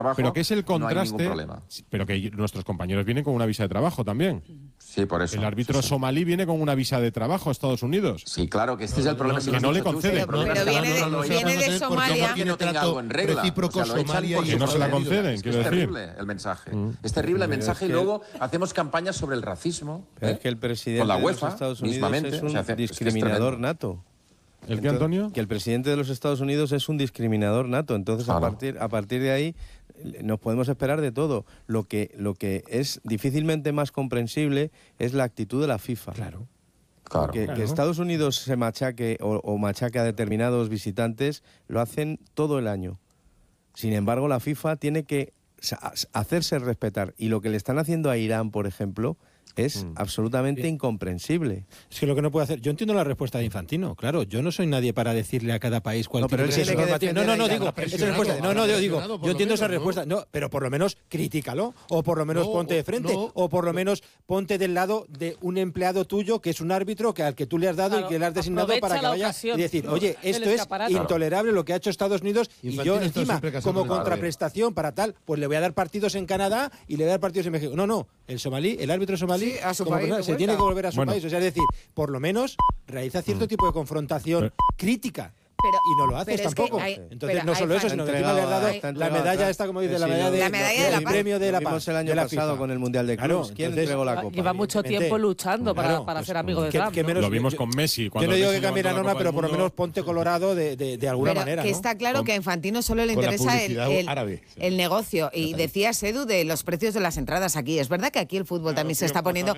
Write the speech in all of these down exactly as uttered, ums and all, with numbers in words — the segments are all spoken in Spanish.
Pero que es el contraste, no pero que nuestros compañeros vienen con una visa de trabajo también. Sí, por eso. El árbitro sí, sí. somalí viene con una visa de trabajo a Estados Unidos. Sí, claro, que este no, es el problema. No, que no le conceden. Pero, pero viene de, no, no, viene de Somalia. Que no tenga algo en regla. Recíproco, o sea, Somalia y que no se la conceden, es, quiero es decir. terrible el mensaje. Mm. Es terrible el mensaje es y que... luego hacemos campañas sobre el racismo. Pero ¿eh? es que el presidente Con la de UEFA, los Estados Unidos mismamente, es un o sea, hace, discriminador es que nato. ¿El qué, Antonio? Que el presidente de los Estados Unidos es un discriminador nato. Entonces, claro. a partir a partir de ahí nos podemos esperar de todo. Lo que lo que es difícilmente más comprensible es la actitud de la FIFA. Claro. Claro. Que, claro. que Estados Unidos se machaque o, o machaque a determinados visitantes lo hacen todo el año. Sin embargo, la FIFA tiene que hacerse respetar. Y lo que le están haciendo a Irán, por ejemplo, es mm. absolutamente Bien. incomprensible. Es que lo que no puede hacer... Yo entiendo la respuesta de Infantino, claro. Yo no soy nadie para decirle a cada país cuál no, pero tiene que normativa. No, no, no, digo, esa respuesta. No, no, yo digo, yo entiendo menos, esa respuesta. No, pero por lo menos críticalo, o por lo menos no, ponte de frente, no, o por lo menos ponte del lado de un empleado tuyo que es un árbitro que al que tú le has dado claro, y que le has designado para que vaya ocasión, y decir, oye, esto es intolerable lo que ha hecho Estados Unidos y yo encima, como contraprestación para tal, pues le voy a dar partidos en Canadá y le voy a dar partidos en México. No, no, el somalí, el árbitro somalí, sí, a su país, se tiene que volver a su bueno. país. O sea, es decir, por lo menos realiza cierto mm. tipo de confrontación pero, crítica. Pero, y no lo haces tampoco. Hay, Entonces, pero no solo eso, sino que encima le has dado hay, la medalla esta, como dice, la medalla, de, la medalla de la del premio de la paz. el año pasado con el Mundial de Clubes. Claro, ¿Quién entonces, entregó la copa? Lleva mucho tiempo luchando para, claro, para pues, ser amigo de que, Trump. que menos, lo vimos yo, con Messi. Yo no digo que cambie la norma, pero por lo menos ponte colorado de, de, de alguna pero manera. Que ¿no? está claro con, que a Infantino solo le interesa el, el, árabe, sí. el negocio. Y decías, Edu, de los precios de las entradas aquí. Es verdad que aquí el fútbol también se está poniendo...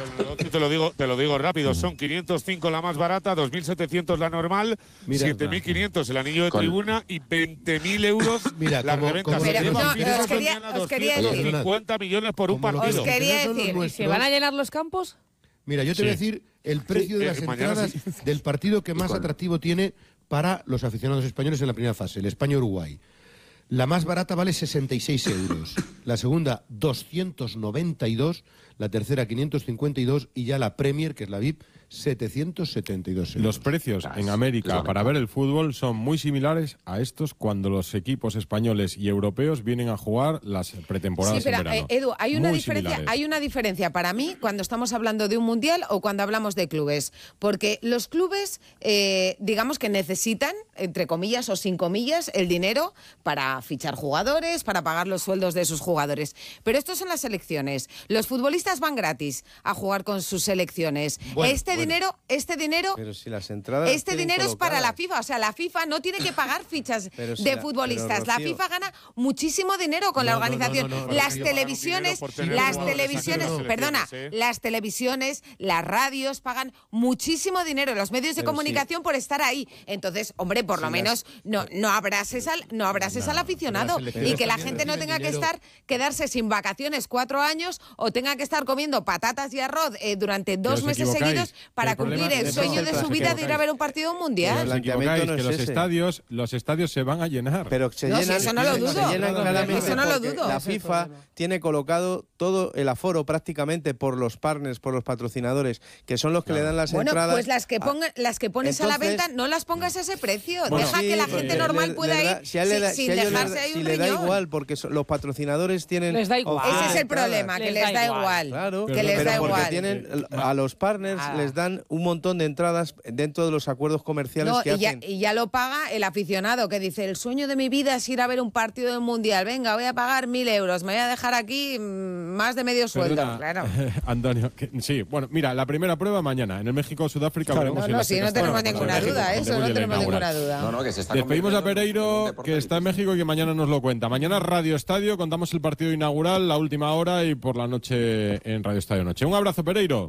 Te lo digo, te lo digo rápido. Son quinientos cinco la más barata, dos mil setecientos la normal, siete mil quinientos el anillo de tribuna y veinte mil euros Mira, la como, reventa. Como, pero, no, os quería, os quería decir. cincuenta millones por un partido. Os quería decir. ¿Y se van a llenar los campos? Mira, yo te sí. voy a decir el precio sí, de las eh, entradas sí. del partido que más atractivo tiene para los aficionados españoles en la primera fase, el España-Uruguay. La más barata vale sesenta y seis euros, la segunda doscientos noventa y dos, la tercera quinientos cincuenta y dos y ya la Premier, que es la V I P, setecientos setenta y dos euros. Los precios en América para ver el fútbol son muy similares a estos cuando los equipos españoles y europeos vienen a jugar las pretemporadas sí, pero, en verano. Eh, Edu, hay una muy diferencia, similares. hay una diferencia para mí cuando estamos hablando de un mundial o cuando hablamos de clubes, porque los clubes, eh, digamos que necesitan, entre comillas o sin comillas, el dinero para fichar jugadores, para pagar los sueldos de sus jugadores. Pero estos son las selecciones. Los futbolistas van gratis a jugar con sus selecciones. Bueno, este bueno. dinero, este dinero, pero si las entradas este dinero colocadas. es para la FIFA. O sea, la FIFA no tiene que pagar fichas si de la, futbolistas. pero, la Rocío, FIFA gana muchísimo dinero con no, la organización. No, no, no, no, las no, televisiones, las televisiones, perdona, ¿eh? las televisiones, las radios pagan muchísimo dinero, los medios de pero comunicación sí. por estar ahí. Entonces, hombre, por lo sí, menos las... no, no abrases al, no abrases no, al aficionado y que la gente no tenga que estar, quedarse sin vacaciones cuatro años o tenga que estar comiendo patatas y arroz eh, durante dos meses seguidos para el cumplir el sueño de su vida de ir a ver un partido mundial. Os equivocáis, que los estadios, los estadios se van a llenar. Pero se no, llenan, si eso no lo dudo. Se llenan claramente eso no lo dudo. La FIFA tiene colocado todo el aforo prácticamente por los partners, por los patrocinadores, que son los que claro. le dan las bueno, entradas. Pues las que pongan, las que pones Entonces, a la venta, no las pongas a ese precio. Bueno, Deja sí, que la gente le, normal le, pueda le da, ir si le da, sin, si sin dejarse le, ahí si un le riñón. da igual, porque so, los patrocinadores tienen... Les da igual. Ese es el problema, les que les da igual. igual. Claro, que pero, les pero da porque igual. tienen, a los partners ah. les dan un montón de entradas dentro de los acuerdos comerciales no, que y hacen. Ya, y ya lo paga el aficionado, que dice, el sueño de mi vida es ir a ver un partido del Mundial. Venga, voy a pagar mil euros, me voy a dejar aquí más de medio sueldo. Perdona, claro. eh, Antonio, que, sí, bueno, mira, la primera prueba mañana, en el México-Sudáfrica. Claro, no, no, si no tenemos ninguna duda, eso no tenemos ninguna duda. No, no, que se está Despedimos a Pereiro, que está en México y que mañana nos lo cuenta. Mañana Radio Estadio, contamos el partido inaugural, la última hora y por la noche en Radio Estadio Noche. Un abrazo, Pereiro.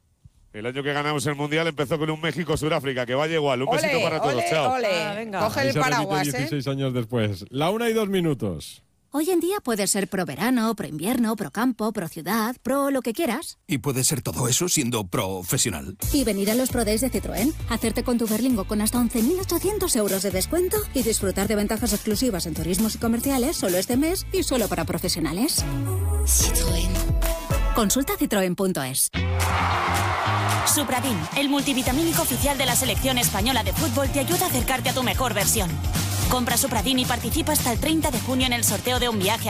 El año que ganamos el Mundial empezó con un México-Sudáfrica, que vaya igual. Un ole, besito para todos. Ole, chao. Ole. Ah, venga. Coge el se paraguas, repite dieciséis ¿eh? años después. La una y dos minutos. Hoy en día puedes ser pro verano, pro invierno, pro campo, pro ciudad, pro lo que quieras. Y puedes ser todo eso siendo profesional. Y venir a los Pro Days de Citroën, hacerte con tu Berlingo con hasta once mil ochocientos euros de descuento y disfrutar de ventajas exclusivas en turismos y comerciales solo este mes y solo para profesionales. Citroën. Consulta citroen punto es. Supradin, el multivitamínico oficial de la selección española de fútbol, te ayuda a acercarte a tu mejor versión. Compra Supradin y participa hasta el treinta de junio en el sorteo de un viaje a